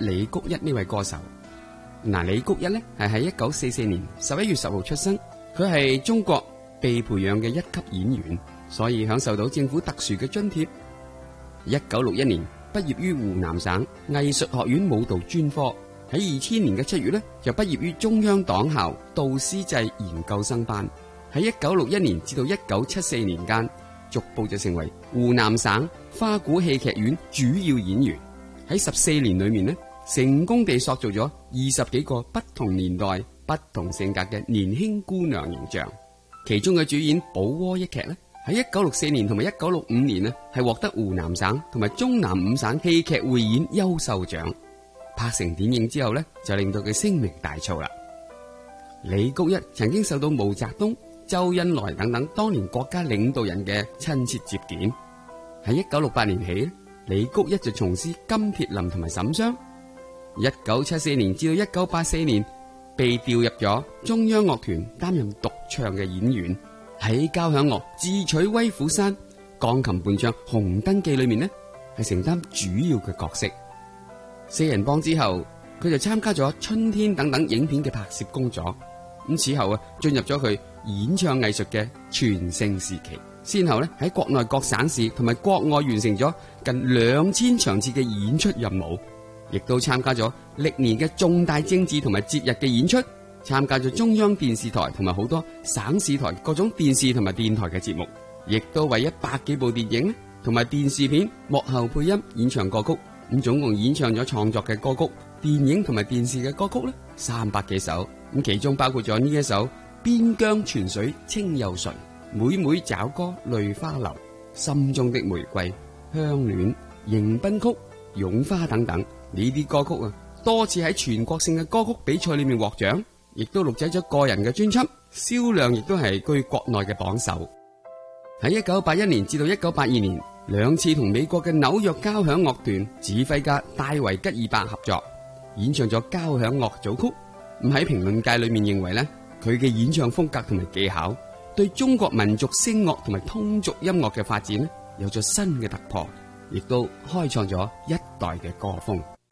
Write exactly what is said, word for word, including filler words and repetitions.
李谷一呢位歌手。嗱，李谷一呢係喺一九四四年十一月十號出生，佢係中國被培養嘅一級演員，所以享受到政府特殊嘅津貼。一九六一年畢業於湖南省藝術學院舞蹈專科，喺二千年嘅七月呢就畢業於中央黨校導師制研究生班。喺一九六一年至到一九七四年間，逐步就成為湖南省花鼓戲劇院主要演員。喺十四年裏面呢，成功地塑造咗二十幾個不同年代、不同性格嘅年輕姑娘形象。其中嘅主演《寶窩》一劇呢，喺一九六四年同埋一九六五年呢，係獲得湖南省同埋中南五省戲劇匯演優秀獎。拍成電影之後呢，就令到佢聲名大噪啦。李谷一曾經受到毛澤東、周恩來等等當年國家領導人嘅親切接見。喺一九六八年起，李谷一就從事金鐵林同埋沈湘。一九七四年至到一九八四年，被調入咗中央樂團擔任獨唱嘅演員。喺交響樂智取威虎山、鋼琴伴唱《紅燈記》裏面呢，係承擔主要嘅角色。四人幫之後，佢就參加咗《春天》等等影片嘅拍攝工作。咁此後啊，進入咗佢演唱藝術嘅全盛時期，先後咧喺國內各省市同埋國外完成咗近兩千場次嘅演出任務，亦都參加咗歷年嘅重大政治同埋節日嘅演出，參加咗中央電視台同埋好多省市台各種電視同埋電台嘅節目，亦都為一百幾部電影同埋電視片幕後配音演唱歌曲。咁總共演唱咗創作嘅歌曲、電影同埋電視嘅歌曲咧三百幾首。咁其中包括咗呢一首《邊疆泉水清又純》、妹妹找歌淚花流、心中的玫瑰、鄉戀、迎賓曲、擁花等等呢啲歌曲啊，多次喺全國性嘅歌曲比賽裏面獲獎，亦都錄製咗個人嘅專輯，銷量亦都係居國內嘅榜首。喺一九八一年至到一九八二年，兩次同美國嘅紐約交響樂團指揮家戴維吉爾伯合作，演唱咗交響樂組曲。咁喺評論界裏面認為咧，佢嘅演唱風格同埋技巧，對中國民族聲樂同埋通俗音樂嘅發展咧，有咗新嘅突破，亦都開創咗一代嘅歌風。